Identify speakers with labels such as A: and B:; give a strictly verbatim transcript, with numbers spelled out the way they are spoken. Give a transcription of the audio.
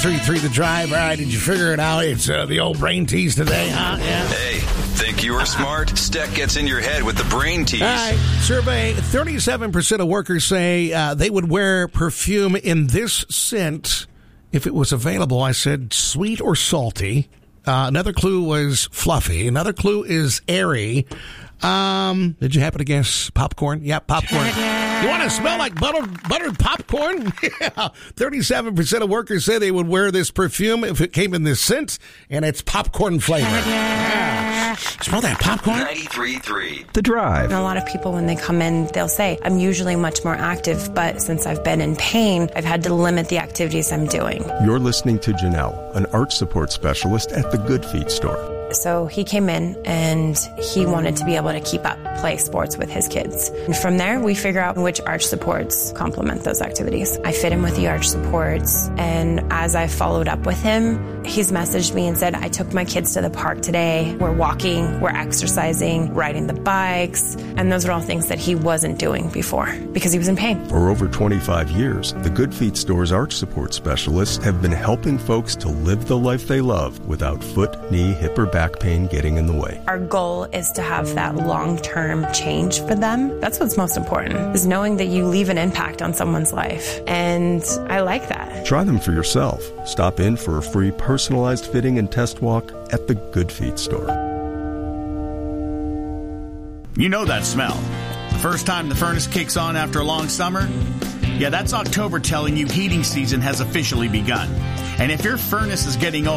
A: ninety-three point three The Drive. All right, did you figure it out? It's uh, the old brain tease today, huh? Yeah.
B: Hey, think you were smart? Steck gets in your head with the brain tease.
A: All right, survey, thirty-seven percent of workers say uh, they would wear perfume in this scent if it was available. I said sweet or salty. Uh, another clue was fluffy. Another clue is airy. Um, did you happen to guess popcorn? Yeah, popcorn. You want to smell like buttered, buttered popcorn? Yeah. thirty-seven percent of workers say they would wear this perfume if it came in this scent, and it's popcorn flavor. Yeah. Smell that popcorn?
B: ninety-three point three
C: The Drive.
D: And a lot of people, when they come in, they'll say, I'm usually much more active, but since I've been in pain, I've had to limit the activities I'm doing.
C: You're listening to Janelle, an arch support specialist at the Good Feet store.
D: So he came in and he wanted to be able to keep up play sports with his kids. And from there, we figure out which arch supports complement those activities. I fit him with the arch supports. And as I followed up with him, he's messaged me and said, I took my kids to the park today. We're walking, we're exercising, riding the bikes. And those are all things that he wasn't doing before because he was in pain.
C: For over twenty-five years, the Good Feet store's arch support specialists have been helping folks to live the life they love without foot, knee, hip, or back pain getting in the way.
D: Our goal is to have that long-term change for them. That's what's most important, is knowing that you leave an impact on someone's life. And I like that.
C: Try them for yourself. Stop in for a free personalized fitting and test walk at the Good Feet store.
E: You know that smell. The first time the furnace kicks on after a long summer? Yeah, that's October telling you heating season has officially begun. And if your furnace is getting old,